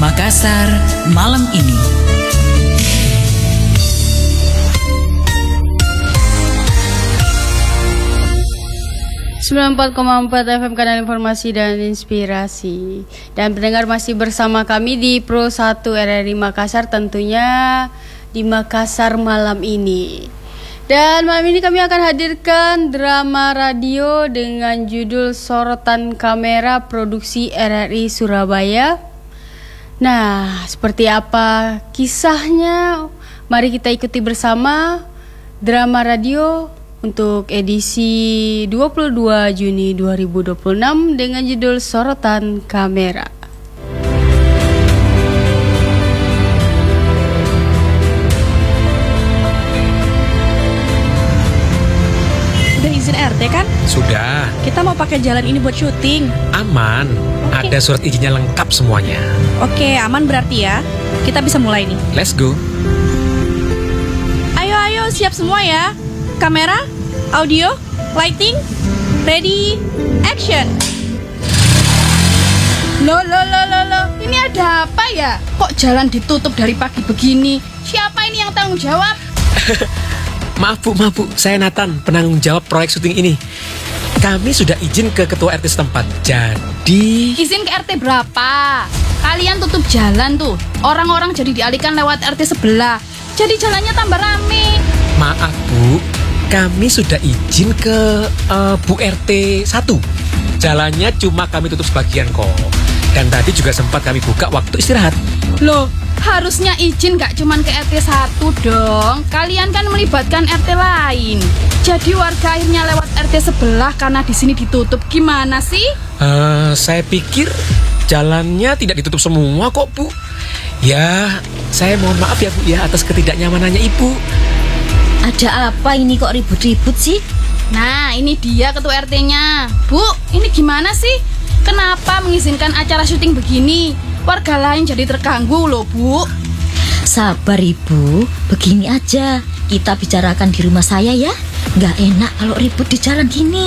Makassar malam ini. 94,4 FM Kanal Informasi dan Inspirasi. Dan pendengar masih bersama kami di Pro 1 RRI Makassar, tentunya di Makassar malam ini. Dan malam ini kami akan hadirkan drama radio dengan judul Sorotan Kamera produksi RRI Surabaya. Nah, seperti apa kisahnya? Mari kita ikuti bersama drama radio untuk edisi 22 Juni 2026 dengan judul Sorotan Kamera. Udah izin RT kan? Sudah. Kita mau pakai jalan ini buat syuting. Aman. Oke. Ada surat izinnya lengkap semuanya. Oke, aman berarti ya. Kita bisa mulai nih. Let's go. Ayo, siap semua ya. Kamera, audio, lighting, ready, action. Loh, ini ada apa ya? Kok jalan ditutup dari pagi begini? Siapa ini yang tanggung jawab? Maaf bu, saya Nathan, penanggung jawab proyek syuting ini. Kami sudah izin ke ketua RT setempat. Jadi... Izin ke RT berapa? Kalian tutup jalan tuh. Orang-orang jadi dialihkan lewat RT sebelah. Jadi jalannya tambah rame. Maaf bu, kami sudah izin ke Bu RT 1. Jalannya cuma kami tutup sebagian kok. Dan tadi juga sempat kami buka waktu istirahat. Loh, harusnya izin gak cuman ke RT 1 dong. Kalian kan melibatkan RT lain. Jadi warga akhirnya lewat RT sebelah karena di sini ditutup. Gimana sih? Saya pikir jalannya tidak ditutup semua kok bu. Ya, saya mohon maaf ya bu ya atas ketidaknyamanannya ibu. Ada apa ini kok ribut-ribut sih? Nah, ini dia ketua RT-nya. Bu, ini gimana sih? Kenapa mengizinkan acara syuting begini? Warga lain jadi terganggu loh, Bu. Sabar ibu, begini aja. Kita bicarakan di rumah saya ya. Nggak enak kalau ribut di jalan gini.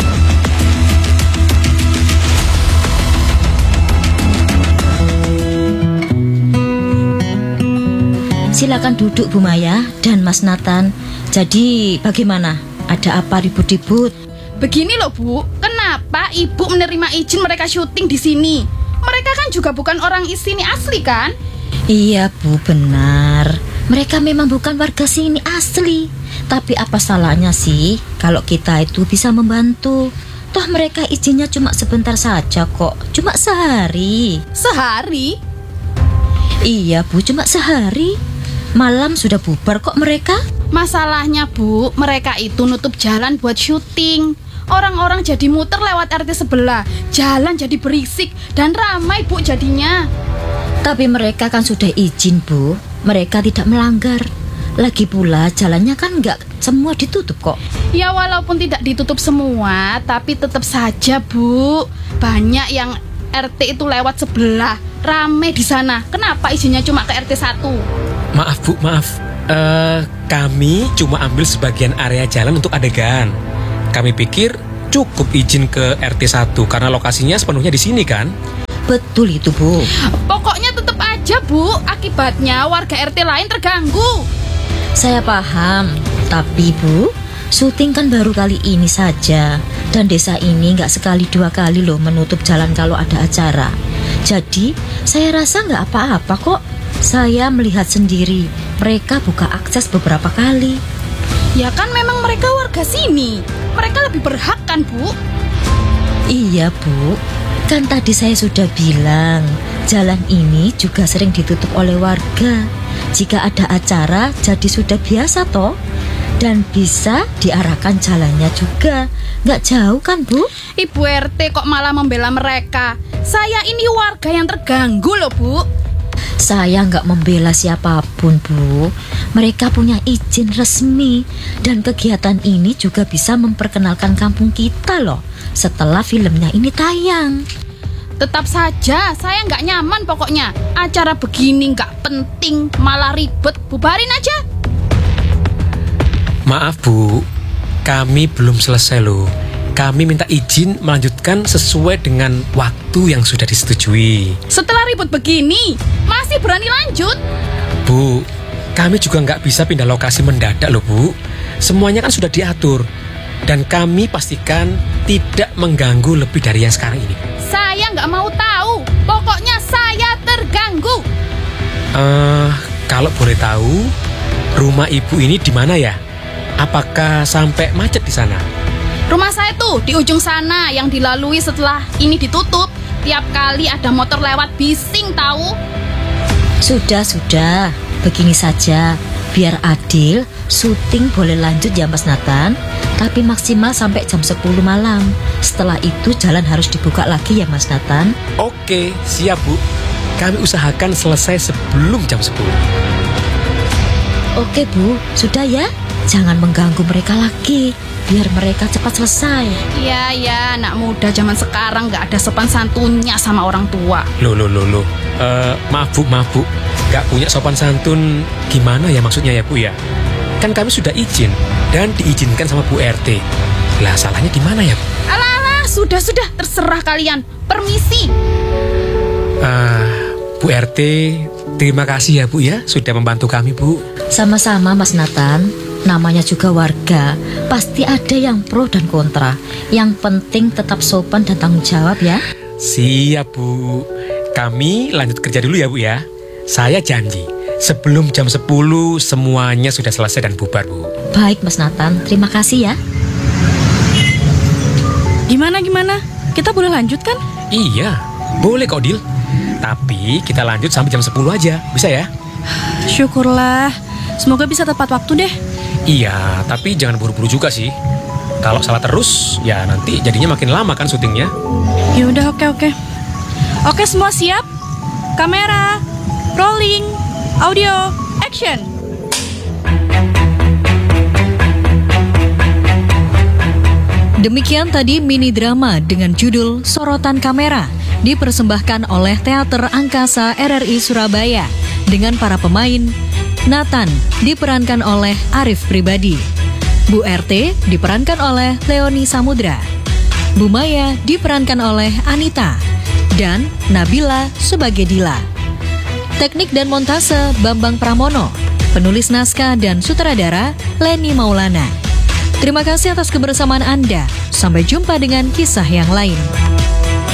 Silakan duduk Bu Maya dan Mas Nathan. Jadi bagaimana? Ada apa ribut-ribut? Begini loh Bu, kenapa Ibu menerima izin mereka syuting di sini? Mereka kan juga bukan orang sini asli kan? Iya Bu, benar. Mereka memang bukan warga sini asli. Tapi apa salahnya sih kalau kita itu bisa membantu? Toh mereka izinnya cuma sebentar saja kok. Cuma sehari. Sehari? Iya Bu, cuma sehari. Malam sudah bubar kok mereka. Masalahnya Bu, mereka itu nutup jalan buat syuting. Orang-orang jadi muter lewat RT sebelah. Jalan jadi berisik dan ramai Bu jadinya. Tapi mereka kan sudah izin Bu. Mereka tidak melanggar. Lagi pula jalannya kan nggak semua ditutup kok. Ya walaupun tidak ditutup semua, tapi tetap saja Bu, banyak yang RT itu lewat sebelah. Rame di sana. Kenapa izinnya cuma ke RT 1? Maaf bu, maaf. Kami cuma ambil sebagian area jalan untuk adegan. Kami pikir cukup izin ke RT 1 karena lokasinya sepenuhnya di sini kan? Betul itu Bu. Pokoknya tetap aja Bu, akibatnya warga RT lain terganggu. Saya paham. Tapi Bu, syuting kan baru kali ini saja. Dan desa ini nggak sekali dua kali loh menutup jalan kalau ada acara. Jadi saya rasa nggak apa-apa kok. Saya melihat sendiri, mereka buka akses beberapa kali. Ya kan memang mereka warga sini. Mereka lebih berhak kan Bu? Iya Bu, kan tadi saya sudah bilang jalan ini juga sering ditutup oleh warga. Jika ada acara jadi sudah biasa toh. Dan bisa diarahkan jalannya juga. Nggak jauh kan Bu? Ibu RT kok malah membela mereka. Saya ini warga yang terganggu loh Bu. Saya nggak membela siapapun Bu. Mereka punya izin resmi. Dan kegiatan ini juga bisa memperkenalkan kampung kita loh setelah filmnya ini tayang. Tetap saja saya nggak nyaman pokoknya. Acara begini nggak penting, malah ribet. Bubarin aja. Maaf bu, kami belum selesai loh. kami minta izin melanjutkan sesuai dengan waktu yang sudah disetujui. Setelah ribut begini, masih berani lanjut? Bu, kami juga nggak bisa pindah lokasi mendadak loh Bu. Semuanya kan sudah diatur. Dan kami pastikan tidak mengganggu lebih dari yang sekarang ini. Saya nggak mau tahu. Pokoknya saya terganggu. Kalau boleh tahu, rumah ibu ini di mana ya? Apakah sampai macet di sana? Rumah saya tuh di ujung sana yang dilalui setelah ini ditutup. Tiap kali ada motor lewat bising tahu. Sudah, begini saja. Biar adil, syuting boleh lanjut ya Mas Nathan, tapi maksimal sampai jam 10 malam. Setelah itu jalan harus dibuka lagi ya Mas Nathan. Oke, siap Bu. Kami usahakan selesai sebelum jam 10. Oke Bu, sudah ya. Jangan mengganggu mereka lagi, biar mereka cepat selesai. Iya, anak muda zaman sekarang nggak ada sopan santunnya sama orang tua. Loh. Maaf Bu. Gak punya sopan santun gimana ya maksudnya ya Bu ya? Kan kami sudah izin dan diizinkan sama Bu RT. Lah salahnya di mana ya Bu? Alah, sudah, terserah kalian. Permisi. Bu RT, terima kasih ya Bu ya sudah membantu kami Bu. Sama-sama Mas Nathan. Namanya juga warga, pasti ada yang pro dan kontra. Yang penting tetap sopan dan tanggung jawab ya. Siap Bu. Kami lanjut kerja dulu ya Bu ya. Saya janji sebelum jam 10 semuanya sudah selesai dan bubar Bu. Baik Mas Nathan, terima kasih ya. Gimana? Kita boleh lanjut kan? Iya, boleh kok Dil. Tapi kita lanjut sampai jam 10 aja, bisa ya? Syukurlah. Semoga bisa tepat waktu deh. Iya, tapi jangan buru-buru juga sih. Kalau salah terus, ya nanti jadinya makin lama kan syutingnya. Ya udah, oke. Oke, semua siap? Kamera, rolling, audio, action. Demikian tadi mini drama dengan judul Sorotan Kamera dipersembahkan oleh Teater Angkasa RRI Surabaya dengan para pemain. Nathan diperankan oleh Arif Pribadi, Bu RT diperankan oleh Leoni Samudra, Bu Maya diperankan oleh Anita, dan Nabila sebagai Dila. Teknik dan montase Bambang Pramono, penulis naskah dan sutradara Leni Maulana. Terima kasih atas kebersamaan Anda. Sampai jumpa dengan kisah yang lain.